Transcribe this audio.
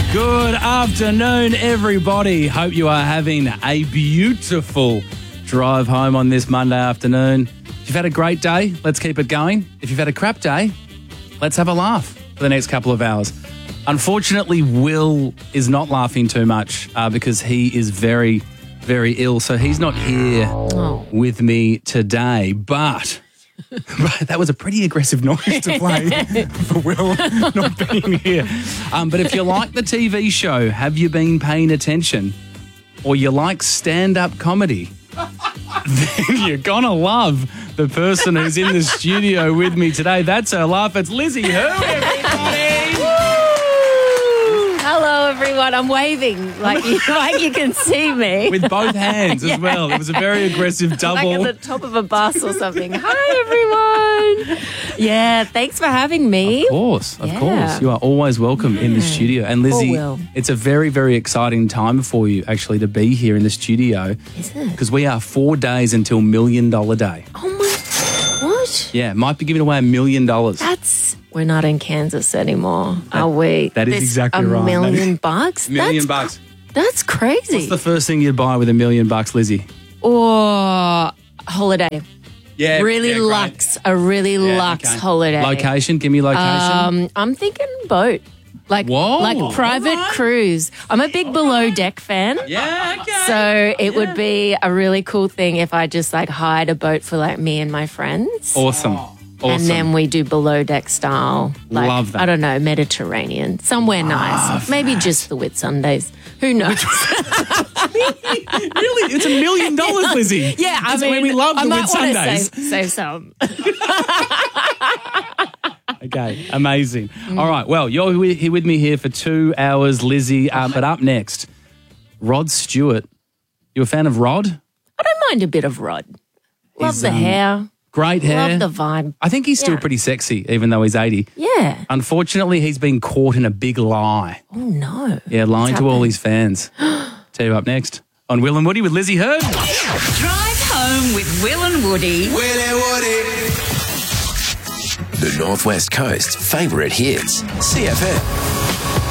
Good afternoon, everybody. Hope you are having a beautiful drive home on this Monday afternoon. If you've had a great day, let's keep it going. If you've had a crap day, let's have a laugh for the next couple of hours. Unfortunately, Will is not laughing too much because he is very, very ill. So he's not here with me today. But that was a pretty aggressive noise to play for Will not being here. But if you like the TV show, Have You Been Paying Attention? Or you like stand-up comedy, then you're going to love the person who's in the studio with me today. That's her laugh. It's Lizzie Who, everybody. Hello, everyone. I'm waving like you can see me. With both hands as well. It was a very aggressive double. Like at the top of a bus or something. Hi, everyone. Yeah, thanks for having me. Of course. You are always welcome in the studio. And Lizzie, it's a very, very exciting time for you actually to be here in the studio. Is it? Because we are 4 days until $1 Million Day. Oh, my... What? Yeah, might be giving away $1 million. We're not in Kansas anymore, are we? That is exactly right. $1 million bucks? $1 million bucks. That's crazy. What's the first thing you'd buy with $1 million, Lizzie? Or holiday. Yeah, really great. luxe, a really luxe holiday. Location, give me location. I'm thinking boat. Like private cruise. I'm a big Below Deck fan. Yeah, okay. So it would be a really cool thing if I just like hired a boat for like me and my friends. Awesome. And then we do Below Deck style. Like, love that. I don't know, Mediterranean. Somewhere nice. Maybe just the Whitsundays. Who knows? Really? It's $1 million, Lizzie. Yeah, I mean, we love the I might Whitsundays. Save some. Okay, amazing. All right, well, you're here with me here for 2 hours, Lizzie. But up next, Rod Stewart. You a fan of Rod? I don't mind a bit of Rod. Love the hair. Great hair. Love the vibe. I think he's still pretty sexy, even though he's 80. Yeah. Unfortunately, he's been caught in a big lie. Oh, no. Yeah, lying to all his fans. Tell you up next on Will and Woody with Lizzie Heard. Drive home with Will and Woody. Will and Woody. The Northwest Coast's favourite hits, CFM.